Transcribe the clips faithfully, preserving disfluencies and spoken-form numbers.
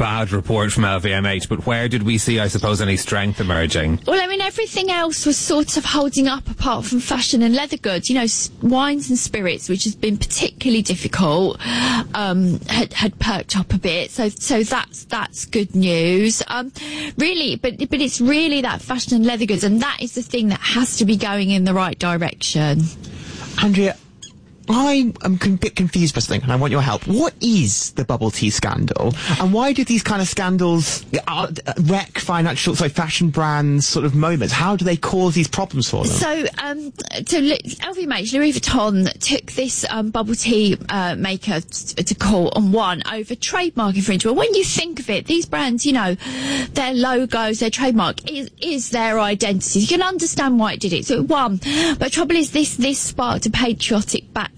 bad report from L V M H, but where did we see, I suppose, any strength emerging? Well, I mean, everything else was sort of holding up apart from fashion and leather goods. You know, s- wines and spirits, which has been particularly difficult, um, had, had perked up a bit. So, so that's, that's good news. Um, really, but, but it's really that fashion and leather goods, and that is the thing that has to be going in the right direction. Andrea, I am a bit confused by something, and I want your help. What is the bubble tea scandal, and why do these kind of scandals uh, wreck financial, sorry, fashion brands' sort of moments? How do they cause these problems for them? So, um, so L V M H, Louis Vuitton took this um, bubble tea uh, maker t- to court and won over trademark infringement. When you think of it, these brands, you know, their logos, their trademark is, is their identity. You can understand why it did it. So it won. But the trouble is, this this sparked a patriotic backlash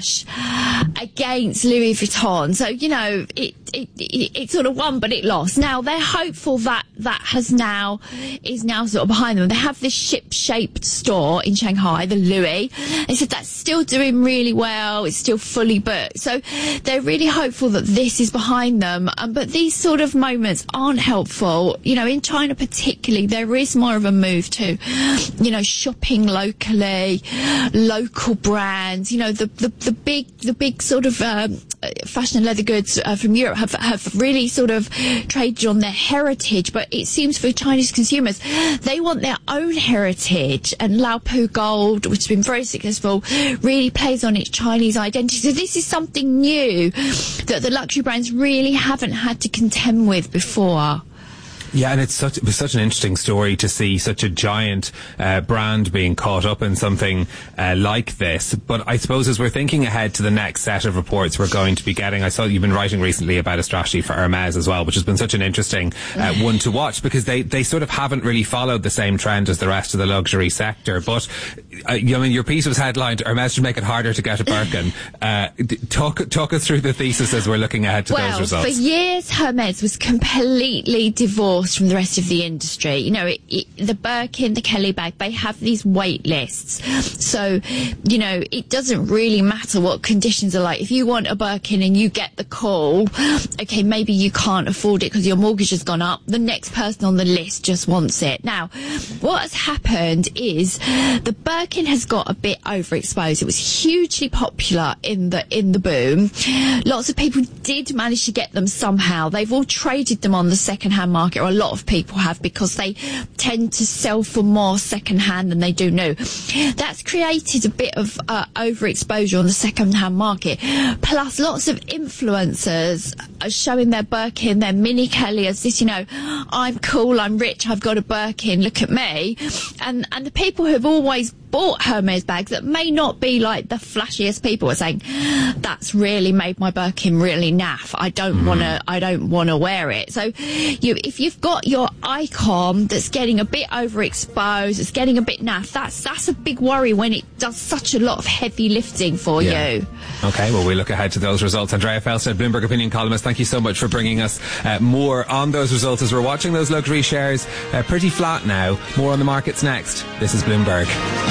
against Louis Vuitton. So, you know, it, it, it, it sort of won, but it lost. Now, they're hopeful that that has now, is now sort of behind them. They have this ship-shaped store in Shanghai, the Louis. They said that's still doing really well. It's still fully booked. So they're really hopeful that this is behind them. Um, but these sort of moments aren't helpful. You know, in China particularly, there is more of a move to, you know, shopping locally, local brands, you know, the The, the big, the big sort of um, fashion and leather goods uh, from Europe have have really sort of traded on their heritage, but it seems for Chinese consumers, they want their own heritage. And Lao Pu Gold, which has been very successful, really plays on its Chinese identity. So this is something new that the luxury brands really haven't had to contend with before. Yeah, and it's such, it was such an interesting story to see such a giant uh, brand being caught up in something uh, like this. But I suppose as we're thinking ahead to the next set of reports we're going to be getting, I saw you've been writing recently about a strategy for Hermes as well, which has been such an interesting uh, one to watch, because they, they sort of haven't really followed the same trend as the rest of the luxury sector. But, uh, I mean, your piece was headlined, Hermes should make it harder to get a Birkin. Uh, talk, talk us through the thesis as we're looking ahead to well, those results. For years, Hermes was completely divorced from the rest of the industry. You know, it, it, the Birkin, the Kelly bag, they have these wait lists. So, you know, it doesn't really matter what conditions are like. If you want a Birkin and you get the call, okay, maybe you can't afford it because your mortgage has gone up. The next person on the list just wants it. Now, what has happened is the Birkin has got a bit overexposed. It was hugely popular in the in the boom. Lots of people did manage to get them somehow. They've all traded them on the second-hand market, or a lot of people have, because they tend to sell for more second-hand than they do new. That's created a bit of uh, overexposure on the second-hand market. Plus, lots of influencers are showing their Birkin, their mini Kelly as this, you know, I'm cool, I'm rich, I've got a Birkin, look at me. And and the people who have always bought Hermes bags that may not be like the flashiest people are saying, that's really made my Birkin really naff. I don't mm. want to, I don't want to wear it. So you, if you've got your icon that's getting a bit overexposed, it's getting a bit naff, that's, that's a big worry when it does such a lot of heavy lifting for yeah. you. Okay, well, we look ahead to those results. Andrea Felsted, Bloomberg opinion columnist, thank you so much for bringing us uh, more on those results as we're watching those luxury shares uh, pretty flat now. More on the markets next. This is Bloomberg.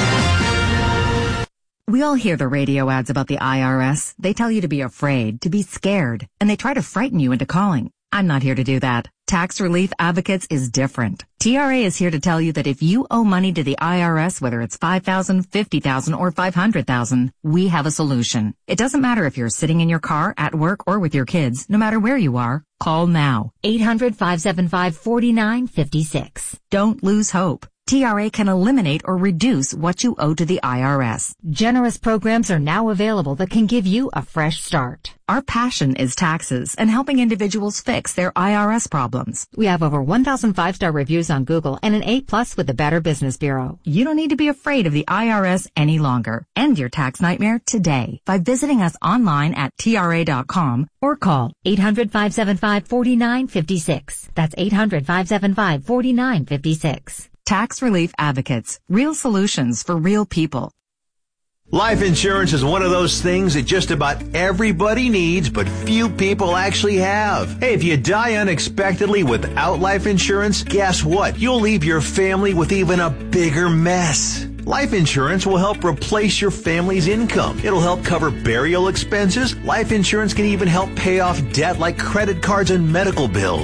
We all hear the radio ads about the I R S. They tell you to be afraid, to be scared, and they try to frighten you into calling. I'm not here to do that. Tax Relief Advocates is different. T R A is here to tell you that if you owe money to the I R S, whether it's five thousand dollars, fifty thousand dollars, or five hundred thousand dollars, we have a solution. It doesn't matter if you're sitting in your car, at work, or with your kids. No matter where you are, call now. eight hundred, five seven five, four nine five six. Don't lose hope. T R A can eliminate or reduce what you owe to the I R S. Generous programs are now available that can give you a fresh start. Our passion is taxes and helping individuals fix their I R S problems. We have over one thousand five-star reviews on Google and an A plus with the Better Business Bureau. You don't need to be afraid of the I R S any longer. End your tax nightmare today by visiting us online at T R A dot com or call eight hundred, five seven five, four nine five six. That's eight hundred, five seven five, four nine five six. Tax Relief Advocates. Real solutions for real people. Life insurance is one of those things that just about everybody needs, but few people actually have. Hey, if you die unexpectedly without life insurance, guess what? You'll leave your family with even a bigger mess. Life insurance will help replace your family's income. It'll help cover burial expenses. Life insurance can even help pay off debt like credit cards and medical bills.